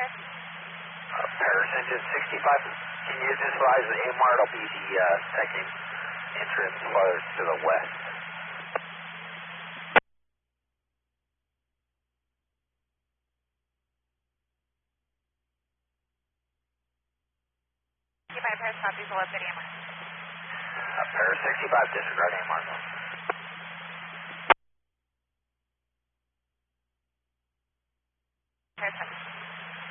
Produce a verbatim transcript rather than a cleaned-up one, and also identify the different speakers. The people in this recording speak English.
Speaker 1: Uh, Paris engine sixty-five, can you just advise the A M R? It'll be the uh, second entrance farther to the west.
Speaker 2: sixty-five Paris, copy, full up at A M R.
Speaker 1: Uh, Paris sixty-five, disregard A M R.